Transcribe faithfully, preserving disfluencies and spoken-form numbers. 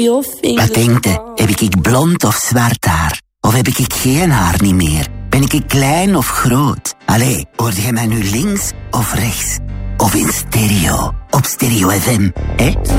Wat denkt je? Heb ik blond of zwart haar? Of heb ik geen haar niet meer? Ben ik klein of groot? Allee, hoorde je mij nu links of rechts? Of in stereo? Op Stereo F M, hè?